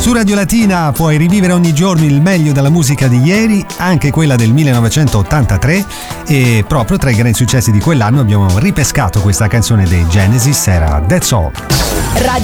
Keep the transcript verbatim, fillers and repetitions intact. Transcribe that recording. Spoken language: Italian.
Su Radio Latina puoi rivivere ogni giorno il meglio della musica di ieri, anche quella del millenovecentottantatré, e proprio tra i grandi successi di quell'anno abbiamo ripescato questa canzone dei Genesis, era That's All.